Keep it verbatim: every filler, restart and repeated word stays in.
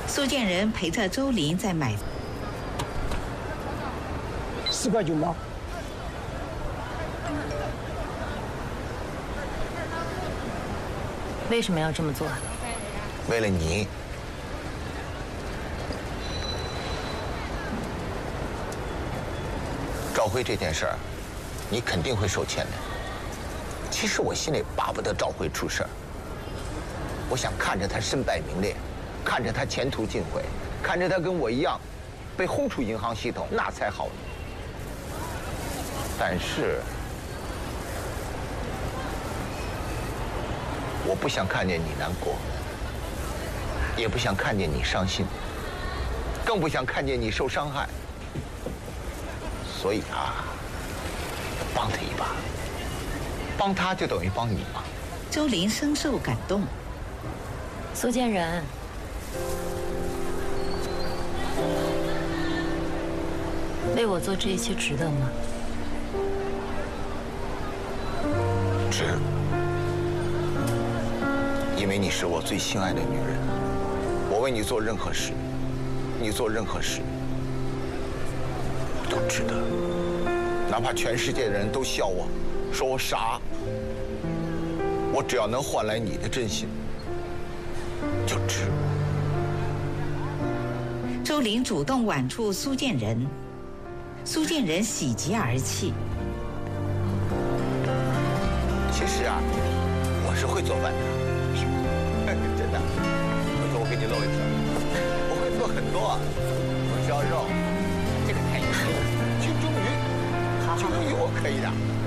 苏建仁陪着周林在买， 四块九毛。 为什么要这么做？ 为了你。赵辉这件事儿，你肯定会受牵连。其实我心里巴不得赵辉出事儿。我想看着他身败名裂，看着他前途尽毁，看着他跟我一样被轰出银行系统，那才好呢。但是，我不想看见你难过，也不想看见你伤心，更不想看见你受伤害。所以啊，帮他一把，帮他就等于帮你嘛。 周林深受感动。 苏建仁，为我做这一切值得吗？ 值，因为你是我最心爱的女人。我为你做任何事，你做任何事都值得，哪怕全世界的人都笑我，说我傻，我只要能换来你的真心，就值。 周林主动挽住苏建仁，苏建仁喜极而泣。 其实啊，我是会做饭的，真的。回头我给你露一手，我会做很多，红烧肉，这个太难了，清蒸鱼，清蒸鱼我可以的。